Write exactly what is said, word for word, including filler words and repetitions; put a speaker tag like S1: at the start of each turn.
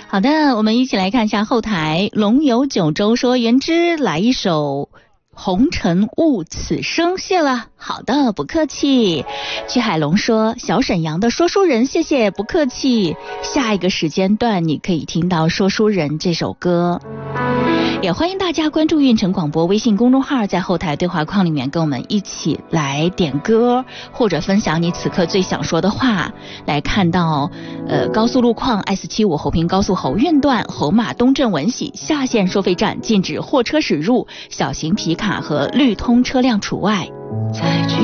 S1: 好的，我们一起来看一下后台。龙游九州说，原之来一首红尘误此生，谢了。好的，不客气。曲海龙说，小沈阳的说书人，谢谢，不客气。下一个时间段你可以听到说书人这首歌。也欢迎大家关注运城广播微信公众号，在后台对话框里面跟我们一起来点歌，或者分享你此刻最想说的话。来看到呃高速路况 S 七十五 侯平高速侯运段侯马东镇文喜下线收费站禁止货车驶入，小型皮卡和绿通车辆除外。
S2: 在距